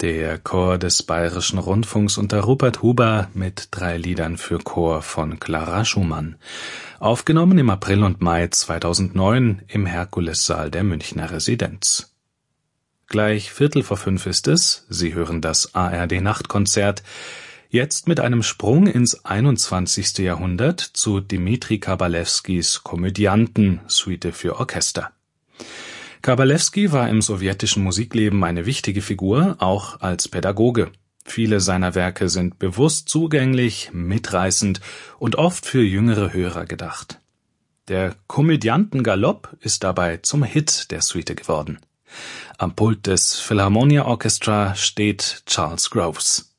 Der Chor des Bayerischen Rundfunks unter Rupert Huber mit 3 Liedern für Chor von Clara Schumann. Aufgenommen im April und Mai 2009 im Herkulessaal der Münchner Residenz. Gleich 4:45 ist es, Sie hören das ARD-Nachtkonzert, jetzt mit einem Sprung ins 21. Jahrhundert zu Dmitri Kabalewskis Komödianten, Suite für Orchester. Kabalewski war im sowjetischen Musikleben eine wichtige Figur, auch als Pädagoge. Viele seiner Werke sind bewusst zugänglich, mitreißend und oft für jüngere Hörer gedacht. Der Komödiantengalopp ist dabei zum Hit der Suite geworden. Am Pult des Philharmonia Orchestra steht Charles Groves.